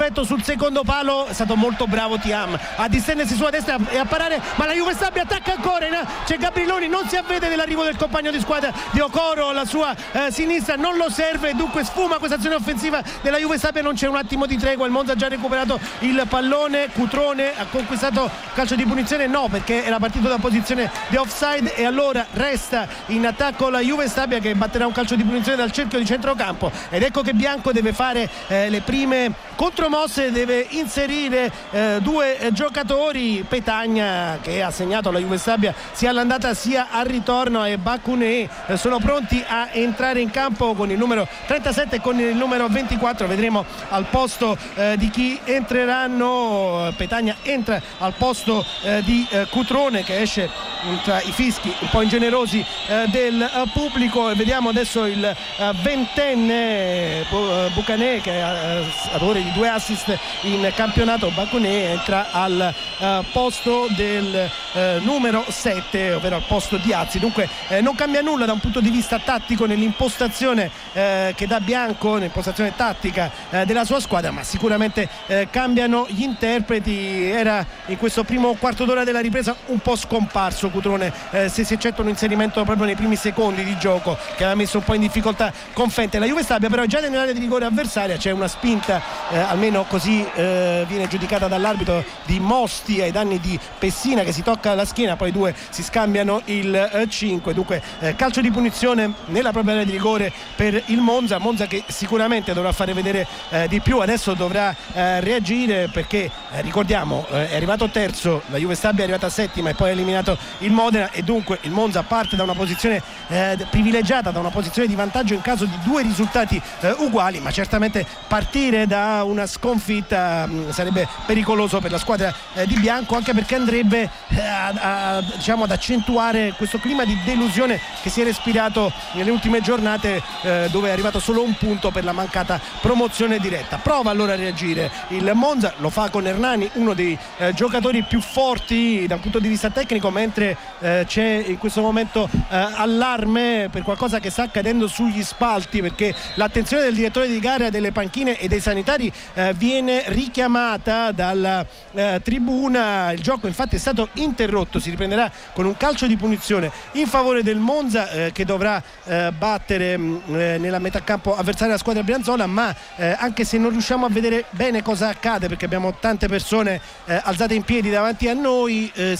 perfetto sul secondo palo, è stato molto bravo Thiam a distendersi sulla destra e a parare, ma la Juve Stabia attacca ancora, c'è Gabriloni, non si avvede dell'arrivo del compagno di squadra di Okoro, la sua sinistra non lo serve, dunque sfuma questa azione offensiva della Juve Stabia, non c'è un attimo di tregua, il Monza ha già recuperato il pallone, Cutrone ha conquistato calcio di punizione, no, perché era partito da posizione di offside, e allora resta in attacco la Juve Stabia che batterà un calcio di punizione dal cerchio di centrocampo, ed ecco che Bianco deve fare le prime contromosse, deve inserire due giocatori, Petagna che ha segnato la Juve Stabia sia all'andata sia al ritorno, e Bakuné sono pronti a entrare in campo con il numero 37 e con il numero 24, vedremo al posto di chi entreranno. Petagna entra al posto di Cutrone che esce tra i fischi un po' ingenerosi del pubblico, e vediamo adesso il ventenne Bucané che è autore di 2 assist in campionato. Bakuné entra al posto del numero 7, ovvero al posto di Azzi, dunque non cambia nulla da un punto di vista tattico nell'impostazione che dà Bianco, nell'impostazione tattica della sua squadra, ma sicuramente cambiano gli interpreti. Era in questo primo quarto d'ora della ripresa un po' scomparso Cutrone, se si eccetta un inserimento proprio nei primi secondi di gioco che aveva messo un po' in difficoltà Confente. La Juve Stabia però già nell'area di rigore avversaria c'è una spinta, almeno così viene giudicata dall'arbitro, di Mosti ai danni di Pessina che si tocca la schiena, poi i due si scambiano il 5, dunque calcio di punizione nella propria area di rigore per il Monza che sicuramente dovrà fare vedere di più, adesso dovrà reagire perché ricordiamo è arrivato terzo, la Juve Stabia è arrivata settima e poi ha eliminato il Modena, e dunque il Monza parte da una posizione privilegiata, da una posizione di vantaggio in caso di 2 risultati uguali, ma certamente partire da una sconfitta sarebbe pericoloso per la squadra di Bianco, anche perché andrebbe diciamo ad accentuare questo clima di delusione che si è respirato nelle ultime giornate, dove è arrivato solo un punto per la mancata promozione diretta. Prova allora a reagire il Monza, lo fa con Hernani, uno dei giocatori più forti dal punto di vista tecnico, mentre c'è in questo momento allarme per qualcosa che sta accadendo sugli spalti, perché l'attenzione del direttore di gara, delle panchine e dei sanitari viene richiamata dalla tribuna. Il gioco infatti è stato interrotto, si riprenderà con un calcio di punizione in favore del Monza che dovrà battere nella metà campo avversaria la squadra brianzola, ma anche se non riusciamo a vedere bene cosa accade perché abbiamo tante persone alzate in piedi davanti a noi, è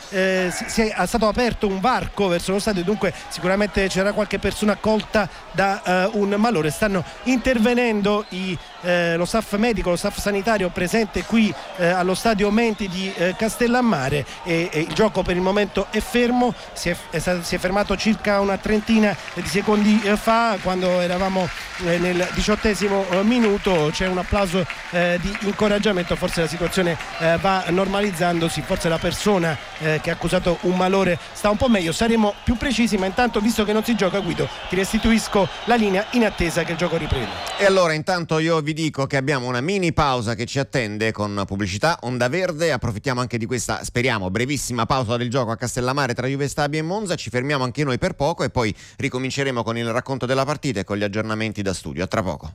stato aperto un varco verso lo stadio, dunque sicuramente c'era qualche persona colta da un malore. Stanno intervenendo lo staff medico, lo staff sanitario presente qui allo stadio Menti di Castellammare, e il gioco per il momento è fermo, si è fermato circa una trentina di secondi fa, quando eravamo nel 18° minuto. C'è un applauso di incoraggiamento, forse la situazione va normalizzandosi, forse la persona che ha accusato un malore sta un po' meglio, saremo più precisi, ma intanto, visto che non si gioca, Guido, ti restituisco la linea in attesa che il gioco riprenda. E allora intanto io vi dico che abbiamo una mini pausa che ci attende con pubblicità, Onda Verde, approfittiamo anche di questa, speriamo, brevissima pausa del gioco a Castellammare tra Juve Stabia e Monza, ci fermiamo anche noi per poco e poi ricominceremo con il racconto della partita e con gli aggiornamenti da studio. A tra poco.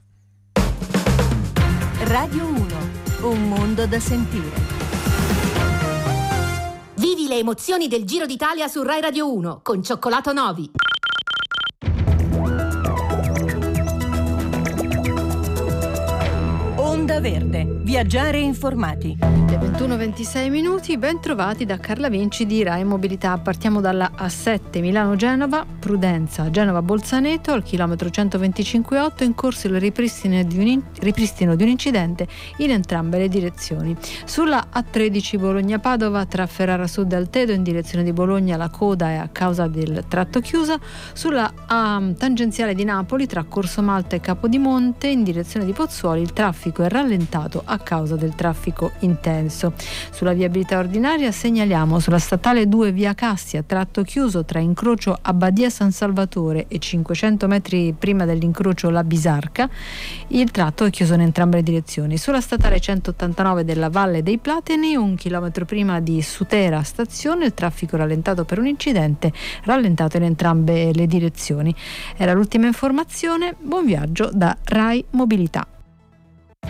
Radio 1, un mondo da sentire. Vivi le emozioni del Giro d'Italia su Rai Radio 1 con Cioccolato Novi. Onda Verde, viaggiare informati. Le 21:26 minuti, ben trovati da Carla Vinci di Rai Mobilità. Partiamo dalla A7 Milano-Genova, prudenza Genova-Bolzaneto, al chilometro 125,8 in corso il ripristino di un incidente in entrambe le direzioni. Sulla A13 Bologna-Padova, tra Ferrara Sud e Altedo in direzione di Bologna, la coda è a causa del tratto chiusa. Sulla tangenziale di Napoli, tra Corso Malta e Capodimonte in direzione di Pozzuoli, il traffico è rallentato a causa del traffico intenso. Sulla viabilità ordinaria segnaliamo sulla statale 2 via Cassia, tratto chiuso tra incrocio Abbadia San Salvatore e 500 metri prima dell'incrocio La Bisarca, il tratto è chiuso in entrambe le direzioni. Sulla statale 189 della Valle dei Plateni, 1 chilometro prima di Sutera stazione, il traffico rallentato per un incidente, rallentato in entrambe le direzioni. Era l'ultima informazione, buon viaggio da Rai Mobilità.